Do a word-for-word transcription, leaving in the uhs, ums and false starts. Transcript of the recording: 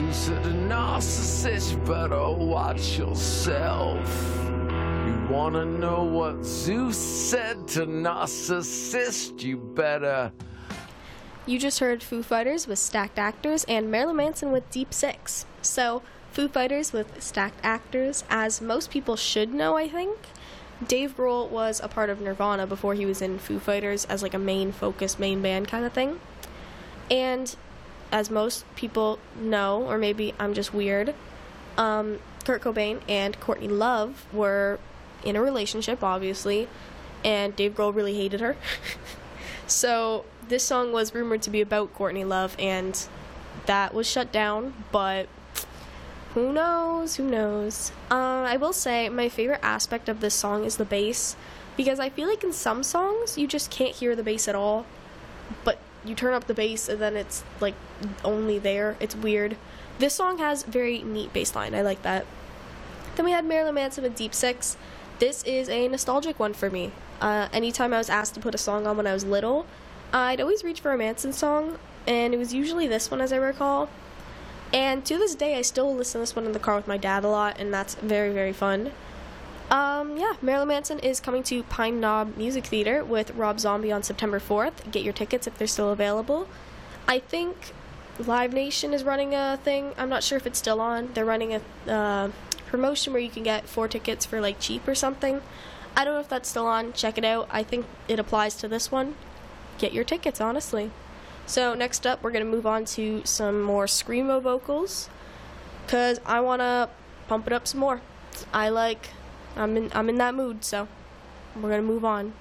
Zeus said to Narcissus, you better watch yourself. You wanna know what Zeus said to Narcissus? You better. You just heard Foo Fighters with Stacked Actors and Marilyn Manson with Deep Six. So, Foo Fighters with Stacked Actors, as most people should know, I think. Dave Grohl was a part of Nirvana before he was in Foo Fighters as like a main focus, main band kind of thing. And as most people know, or maybe I'm just weird, um, Kurt Cobain and Courtney Love were in a relationship, obviously, and Dave Grohl really hated her. So this song was rumored to be about Courtney Love, and that was shut down, but who knows, who knows. Uh, I will say my favorite aspect of this song is the bass, because I feel like in some songs you just can't hear the bass at all, but you turn up the bass and then it's like only there. It's weird. This song has very neat bass line. I like that. Then we had Marilyn Manson with Deep Six. This is a nostalgic one for me. Uh, anytime I was asked to put a song on when I was little, I'd always reach for a Manson song, and it was usually this one, as I recall. And to this day, I still listen to this one in the car with my dad a lot, and that's very, very fun. Um, yeah, Marilyn Manson is coming to Pine Knob Music Theater with Rob Zombie on September fourth. Get your tickets if they're still available. I think Live Nation is running a thing. I'm not sure if it's still on. They're running a uh, promotion where you can get four tickets for like cheap or something. I don't know if that's still on. Check it out. I think it applies to this one. Get your tickets, honestly. So next up, we're going to move on to some more screamo vocals, because I want to pump it up some more. I like, I'm in, I'm in that mood, so we're going to move on.